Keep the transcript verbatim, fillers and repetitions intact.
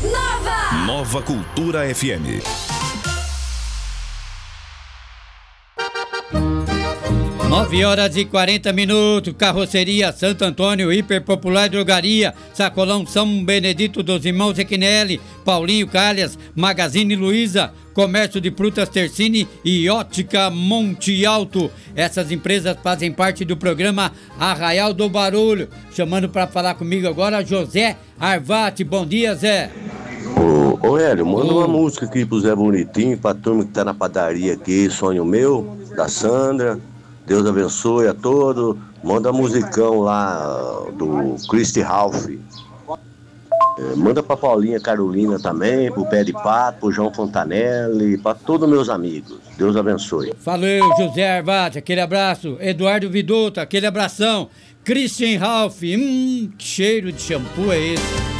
Nova! Nova Cultura F M. nove horas e quarenta minutos, Carroceria Santo Antônio, Hiperpopular Drogaria, Sacolão São Benedito dos Irmãos Equinelli, Paulinho Calhas, Magazine Luiza, Comércio de Frutas Tercini e Ótica Monte Alto. Essas empresas fazem parte do programa Arraial do Barulho. Chamando para falar comigo agora, José Arvati. Bom dia, Zé. Ô, ô Hélio, manda uma música aqui pro Zé Bonitinho, pra turma que tá na padaria aqui, Sonho Meu, da Sandra. Deus abençoe a todos. Manda a musicão lá do Christy Ralph. É, manda pra Paulinha Carolina também, pro Pé de Pato, pro João Fontanelli, pra todos meus amigos. Deus abençoe. Valeu, José Arvati, aquele abraço. Eduardo Vidota, aquele abração. Christian Ralph, hum, que cheiro de shampoo é esse?